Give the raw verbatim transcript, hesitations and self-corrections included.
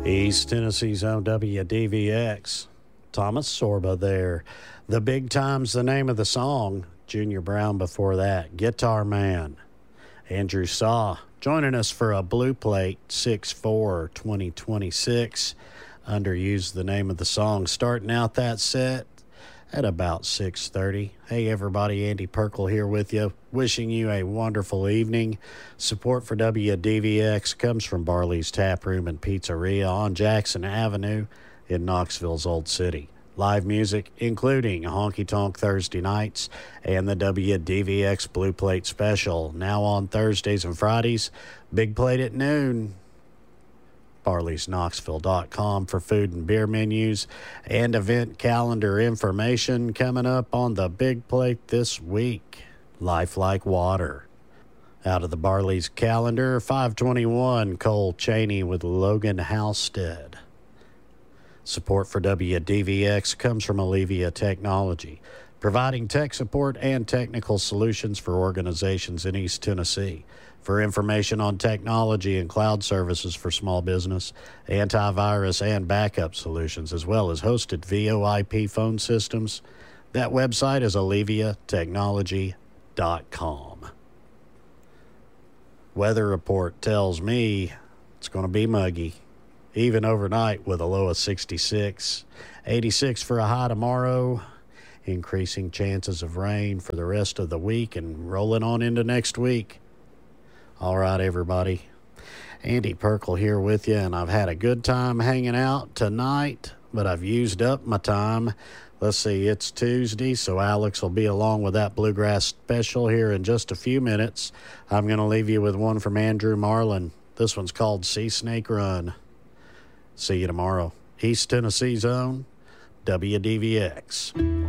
East Tennessee's own W D V X. Thomas Sorba there. The Big Time's the name of the song. Junior Brown before that. Guitar Man. Andrew Saw joining us for a Blue Plate six four twenty twenty-six. Underused the name of the song. Starting out that set at about six thirty. Hey everybody, Andy Perkle here with you, wishing you a wonderful evening. Support for W D V X comes from Barley's Tap Room and Pizzeria on Jackson Avenue in Knoxville's Old City. Live music, including Honky Tonk Thursday nights and the W D V X Blue Plate Special, now on Thursdays and Fridays. Big Plate at noon. Barleys Knoxville dot com for food and beer menus and event calendar information coming up on the Big Plate this week. Life Like Water. Out of the Barley's calendar, five twenty-one, Cole Cheney with Logan Halstead. Support for W D V X comes from Allevia Technology, providing tech support and technical solutions for organizations in East Tennessee. For information on technology and cloud services for small business, antivirus and backup solutions, as well as hosted V O I P phone systems, that website is allevia technology dot com. Weather report tells me it's going to be muggy, even overnight with a low of sixty-six. eighty-six for a high tomorrow. Increasing chances of rain for the rest of the week and rolling on into next week. All right, everybody. Andy Perkle here with you, and I've had a good time hanging out tonight, but I've used up my time. Let's see, it's Tuesday, so Alex will be along with that Bluegrass Special here in just a few minutes. I'm going to leave you with one from Andrew Marlin. This one's called Sea Snake Run. See you tomorrow. East Tennessee's own W D V X.